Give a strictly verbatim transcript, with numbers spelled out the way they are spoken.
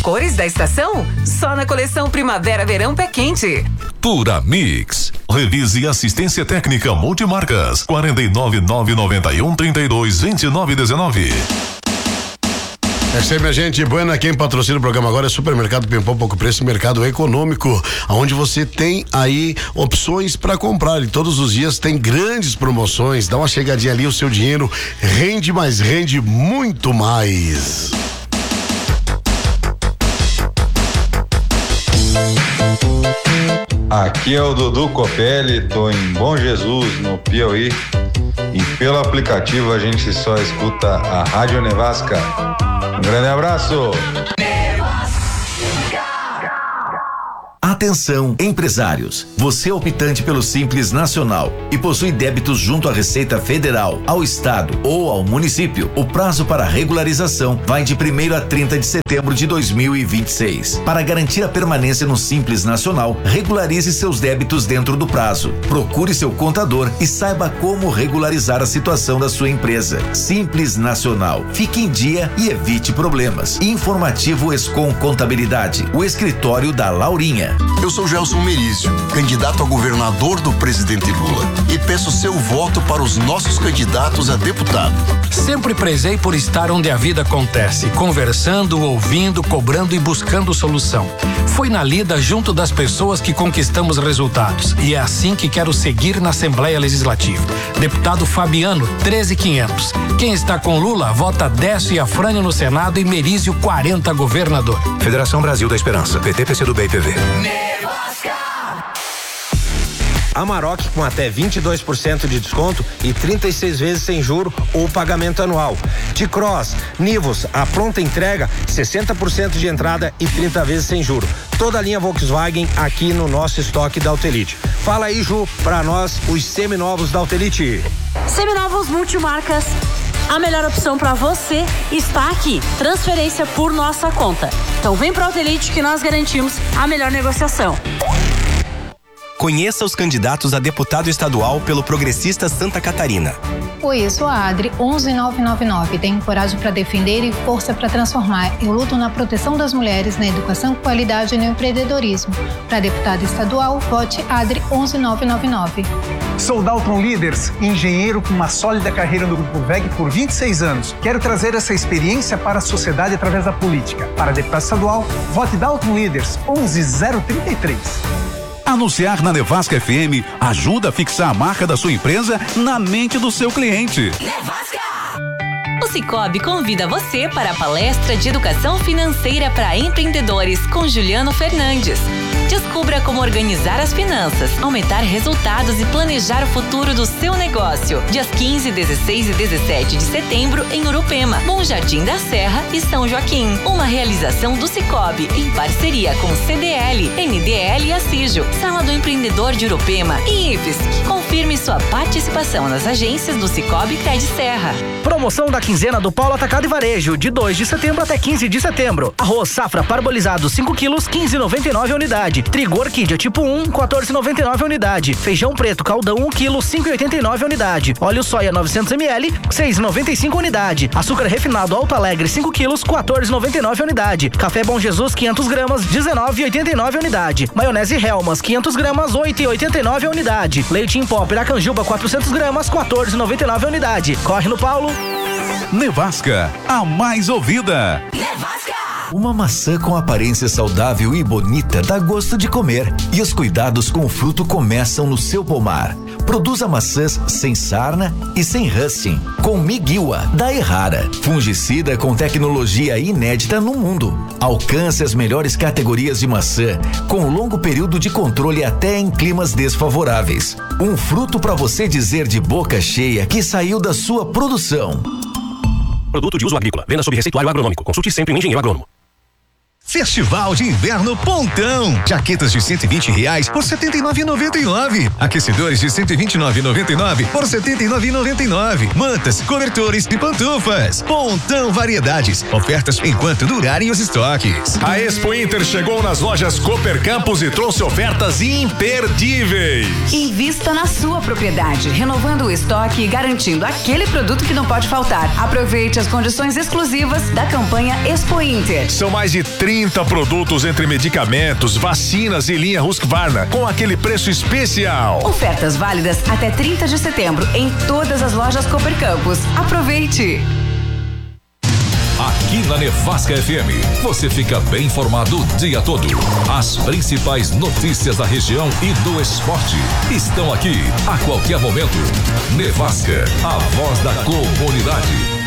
cores da estação? Só na coleção Primavera-Verão Pé Quente. Duramix. Revise assistência técnica multimarcas. quarenta e nove, nove noventa e um, trinta e dois, vinte e nove, dezenove. É sempre a gente, Buena, quem patrocina o programa agora é Supermercado Pimpão Pouco Preço, mercado econômico, onde você tem aí opções para comprar e todos os dias tem grandes promoções. Dá uma chegadinha ali, o seu dinheiro rende, mas rende muito mais. Aqui é o Dudu Copelli, tô em Bom Jesus, no Piauí, e pelo aplicativo a gente só escuta a Rádio Nevasca. Um grande abraço! Atenção, empresários! Você é optante pelo Simples Nacional e possui débitos junto à Receita Federal, ao Estado ou ao município. O prazo para regularização vai de primeiro a trinta de setembro de dois mil e vinte e seis. Para garantir a permanência no Simples Nacional, regularize seus débitos dentro do prazo. Procure seu contador e saiba como regularizar a situação da sua empresa. Simples Nacional. Fique em dia e evite problemas. Informativo Escom Contabilidade, o escritório da Laurinha. Eu sou Gelson Merizio, candidato a governador do presidente Lula, e peço seu voto para os nossos candidatos a deputado. Sempre prezei por estar onde a vida acontece, conversando, ouvindo, cobrando e buscando solução. Foi na lida junto das pessoas que conquistamos resultados, e é assim que quero seguir na Assembleia Legislativa. Deputado Fabiano, treze mil e quinhentos. Quem está com Lula, vota Décio e Afrânio no Senado e Merizio quarenta governador. Federação Brasil da Esperança, P T, P C do B e P V. Amarok com até vinte e dois por cento de desconto e trinta e seis vezes sem juro ou pagamento anual. T-Cross, Nivus, a pronta entrega, sessenta por cento de entrada e trinta vezes sem juro. Toda a linha Volkswagen aqui no nosso estoque da Autelite. Fala aí, Ju, pra nós os seminovos da Autelite. Seminovos multimarcas. A melhor opção para você está aqui. Transferência por nossa conta. Então vem pra Autelite que nós garantimos a melhor negociação. Conheça os candidatos a deputado estadual pelo Progressista Santa Catarina. Oi, eu sou a Adri, onze mil novecentos e noventa e nove. Tenho coragem para defender e força para transformar. Eu luto na proteção das mulheres, na educação, qualidade e no empreendedorismo. Para deputado estadual, vote Adri, onze mil novecentos e noventa e nove. Sou Dalton Leaders, engenheiro com uma sólida carreira no Grupo V E G por vinte e seis anos. Quero trazer essa experiência para a sociedade através da política. Para deputado estadual, vote Dalton Leaders, onze mil trinta e três. Anunciar na Nevasca F M ajuda a fixar a marca da sua empresa na mente do seu cliente. Nevasca! O Sicoob convida você para a palestra de educação financeira para empreendedores com Juliano Fernandes. Descubra como organizar as finanças, aumentar resultados e planejar o futuro do seu negócio. Dias quinze, dezesseis e dezessete de setembro em Urupema, Bom Jardim da Serra e São Joaquim. Uma realização do Sicoob em parceria com C D L, N D L e Acijo, Sala do Empreendedor de Urupema e I F S C. Confirme sua participação nas agências do Sicoob Cred Serra. Promoção da quinzena do Paulo Atacado e Varejo, de dois de setembro até quinze de setembro. Arroz safra parbolizado cinco quilos, quinze reais e noventa e nove a unidade. Trigo Orquídea tipo um, quatorze reais e noventa e nove a unidade. Feijão preto caldão um quilo, cinco reais e oitenta e nove a unidade. Óleo soia novecentos mililitros, seis reais e noventa e cinco a unidade. Açúcar refinado Alto Alegre cinco quilos, quatorze reais e noventa e nove a unidade. Café Bom Jesus quinhentas gramas, dezenove reais e oitenta e nove a unidade. Maionese Helmas quinhentas gramas, oito reais e oitenta e nove a unidade. Leite em pó Piracanjuba quatrocentas gramas, quatorze reais e noventa e nove a unidade. Corre no Paulo. Nevasca, a mais ouvida. Nevasca! Uma maçã com aparência saudável e bonita dá gosto de comer. E os cuidados com o fruto começam no seu pomar. Produza maçãs sem sarna e sem rusting. Com Miguiwa, da Errara. Fungicida com tecnologia inédita no mundo. Alcance as melhores categorias de maçã, com longo período de controle até em climas desfavoráveis. Um fruto para você dizer de boca cheia que saiu da sua produção. Produto de uso agrícola. Venda sob receituário agronômico. Consulte sempre um engenheiro agrônomo. Festival de Inverno Pontão. Jaquetas de cento e vinte reais por setenta e nove reais e noventa e nove. Aquecedores de cento e vinte e nove reais e noventa e nove por setenta e nove reais e noventa e nove. Mantas, cobertores e pantufas. Pontão Variedades. Ofertas enquanto durarem os estoques. A Expo Inter chegou nas lojas Cooper Campus e trouxe ofertas imperdíveis. Invista na sua propriedade, renovando o estoque e garantindo aquele produto que não pode faltar. Aproveite as condições exclusivas da campanha Expo Inter. São mais de trinta trinta produtos entre medicamentos, vacinas e linha Husqvarna com aquele preço especial. Ofertas válidas até trinta de setembro em todas as lojas Cooper Campus. Aproveite! Aqui na Nevasca F M, você fica bem informado o dia todo. As principais notícias da região e do esporte estão aqui a qualquer momento. Nevasca, a voz da comunidade.